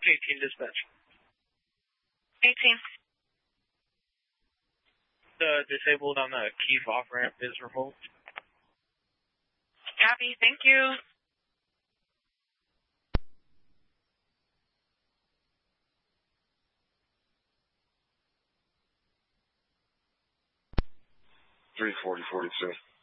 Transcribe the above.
18 dispatch. 18. The disabled on the Keith off-ramp is remote. Copy, thank you. $340.42.